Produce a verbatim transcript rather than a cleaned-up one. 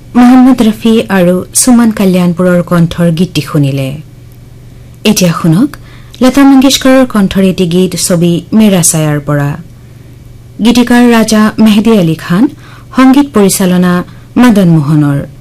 মোহাম্মদ ৰফি আৰু সুমন কল্যাণপুৰৰ কণ্ঠৰ গীতটি শুনিলে। এতিয়া শুনক লতা মংগেশকাৰৰ কণ্ঠৰ এটি গীত ছবি মেৰা ছায়াৰ পৰা। গীতিকাৰ ৰাজা মেহদী আলী খান, সংগীত পৰিচালনা মদন মোহনৰ।